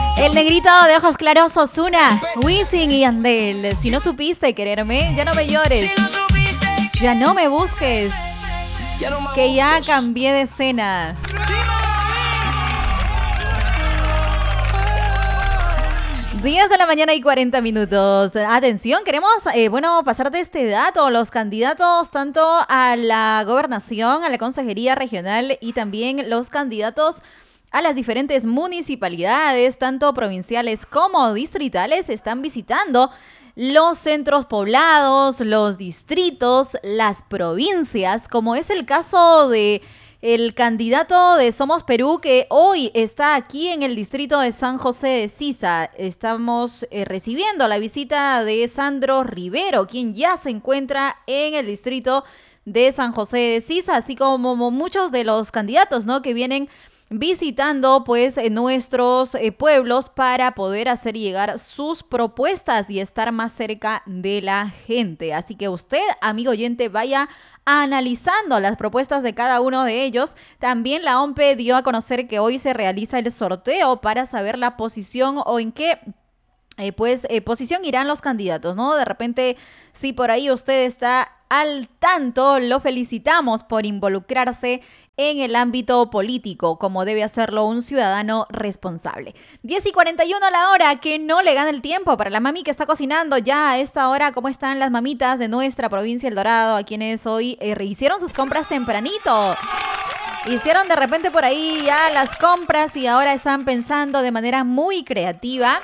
El negrito de ojos claros, Ozuna, Wisin y Yandel. Si no supiste quererme, ya no me llores. Ya no me busques. Que ya cambié de escena. 10 de la mañana y 40 minutos. Atención, queremos, pasar de este dato. Los candidatos tanto a la gobernación, a la consejería regional y también los candidatos a las diferentes municipalidades, tanto provinciales como distritales, están visitando los centros poblados, los distritos, las provincias, como es el caso de el candidato de Somos Perú, que hoy está aquí en el distrito de San José de Siza. Estamos recibiendo la visita de Sandro Rivero, quien ya se encuentra en el distrito de San José de Siza, así como muchos de los candidatos, ¿no?, que vienen visitando pues nuestros pueblos para poder hacer llegar sus propuestas y estar más cerca de la gente. Así que usted, amigo oyente, vaya analizando las propuestas de cada uno de ellos. También la OMPE dio a conocer que hoy se realiza el sorteo para saber la posición o en qué posición irán los candidatos, ¿no? De repente, si por ahí usted está al tanto, lo felicitamos por involucrarse en el ámbito político, como debe hacerlo un ciudadano responsable. 10:41 la hora, que no le gana el tiempo para la mami que está cocinando ya a esta hora. ¿Cómo están las mamitas de nuestra provincia El Dorado, a quienes hoy hicieron sus compras tempranito? Hicieron de repente por ahí ya las compras y ahora están pensando de manera muy creativa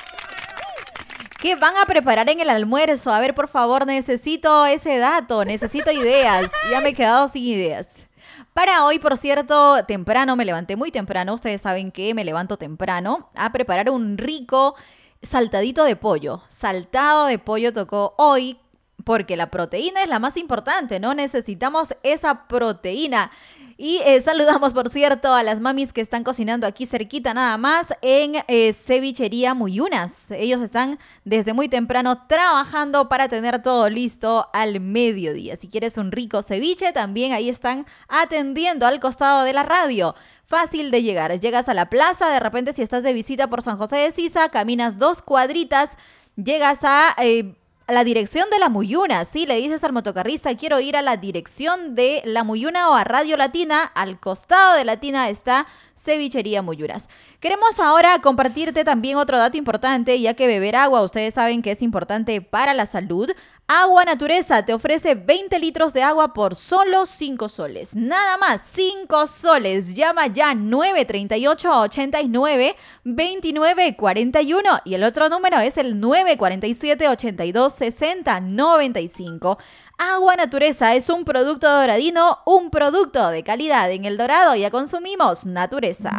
¿qué van a preparar en el almuerzo? A ver, por favor, necesito ese dato, necesito ideas. Ya me he quedado sin ideas. Para hoy, por cierto, temprano, me levanté muy temprano. Ustedes saben que me levanto temprano a preparar un rico saltadito de pollo. Saltado de pollo tocó hoy porque la proteína es la más importante, ¿no? Necesitamos esa proteína. Y saludamos, por cierto, a las mamis que están cocinando aquí cerquita nada más en Cevichería Muyunas. Ellos están desde muy temprano trabajando para tener todo listo al mediodía. Si quieres un rico ceviche, también ahí están atendiendo al costado de la radio. Fácil de llegar. Llegas a la plaza, de repente si estás de visita por San José de Siza, caminas 2 cuadritas, llegas a la dirección de La Muyuna. Sí, le dices al motocarrista, quiero ir a la dirección de La Muyuna o a Radio Latina. Al costado de Latina está Cevichería Muyunas. Queremos ahora compartirte también otro dato importante, ya que beber agua, ustedes saben que es importante para la salud. Agua Natureza te ofrece 20 litros de agua por solo 5 soles. Nada más, 5 soles. Llama ya 938-89-2941 y el otro número es el 947-82-60-95. Agua Natureza es un producto doradino, un producto de calidad. En El Dorado ya consumimos Natureza.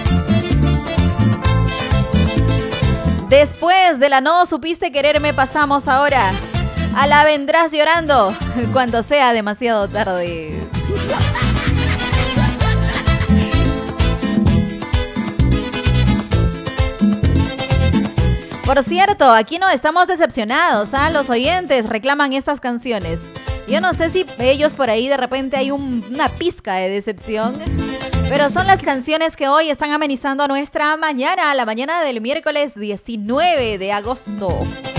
Después de la No Supiste Quererme, pasamos ahora a la Vendrás Llorando cuando sea demasiado tarde. Por cierto, aquí no estamos decepcionados, los oyentes reclaman estas canciones. Yo no sé si ellos por ahí de repente hay una pizca de decepción, pero son las canciones que hoy están amenizando nuestra mañana, la mañana del miércoles 19 de agosto.